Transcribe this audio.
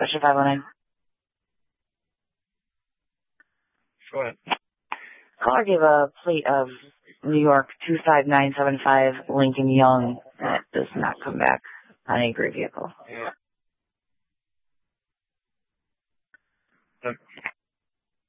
Special 509. Go ahead. Caller gave a plate of New York 25975 Lincoln Young that does not come back on a gray vehicle. Yeah.